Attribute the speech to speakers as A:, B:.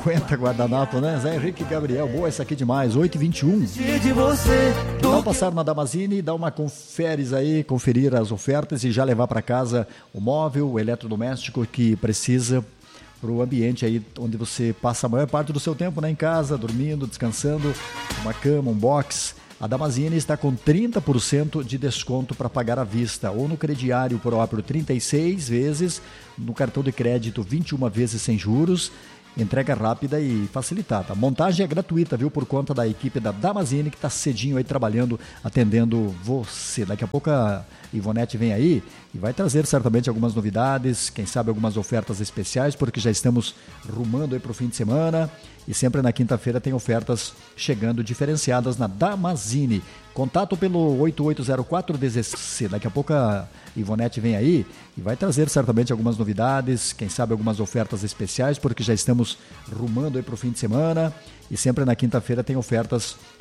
A: 50 guardanapo, né? Zé Henrique e Gabriel, boa essa aqui demais, 8h21. Dá um passar na Damazini, dá uma conferir as ofertas e já levar para casa o móvel, o eletrodoméstico que precisa para o ambiente aí onde você passa a maior parte do seu tempo, né? Em casa, dormindo, descansando, uma cama, um box. A Damazini está com 30% de desconto para pagar à vista ou no crediário próprio 36 vezes, no cartão de crédito 21 vezes sem juros. Entrega rápida e facilitada. A montagem é gratuita, viu? Por conta da equipe da Damazini que está cedinho aí trabalhando, atendendo você. Daqui a pouco a Ivonete vem aí e vai trazer certamente algumas novidades, quem sabe algumas ofertas especiais, porque já estamos rumando aí para o fim de semana e sempre na quinta-feira tem ofertas chegando diferenciadas na Damazini. Contato pelo 880416. Daqui a pouco a Ivonete vem aí e vai trazer certamente algumas novidades, quem sabe algumas ofertas especiais, porque já estamos rumando aí para o fim de semana e sempre na quinta-feira tem ofertas